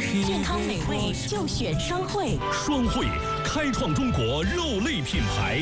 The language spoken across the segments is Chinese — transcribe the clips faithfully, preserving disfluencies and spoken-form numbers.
健康美味就选双汇。 双汇开创中国肉类品牌。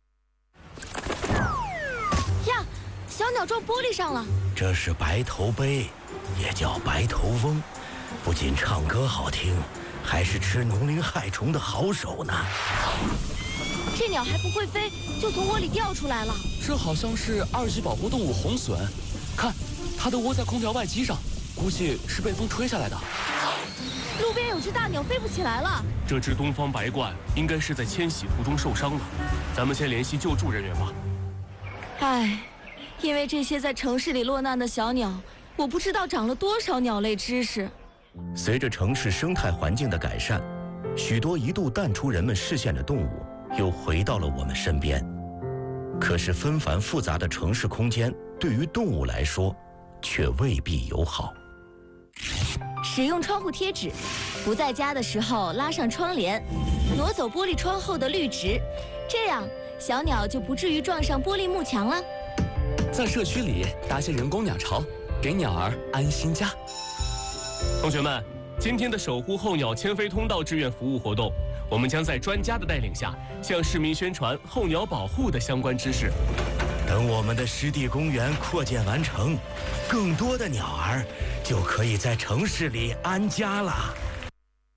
呀，小鸟撞玻璃上了。 这是白头鹎，也叫白头翁，不仅唱歌好听，还是吃农林害虫的好手呢。 这鸟还不会飞，就从窝里掉出来了。 这好像是二级保护动物红隼，看，它都窝在空调外机上，估计是被风吹下来的。 路边有只大鸟飞不起来了。 这只东方白鹳应该是在迁徙途中受伤了，咱们先联系救助人员吧。 唉，因为这些在城市里落难的小鸟，我不知道长了多少鸟类知识。 随着城市生态环境的改善，许多一度淡出人们视线的动物又回到了我们身边。可是纷繁复杂的城市空间对于动物来说却未必友好。 使用窗户贴纸，不在家的时候拉上窗帘，挪走玻璃窗后的绿植，这样小鸟就不至于撞上玻璃幕墙了。 在社区里搭些人工鸟巢，给鸟儿安心家。 同学们，今天的守护候鸟迁飞通道志愿服务活动，我们将在专家的带领下，向市民宣传候鸟保护的相关知识。 等我们的湿地公园扩建完成，更多的鸟儿就可以在城市里安家了。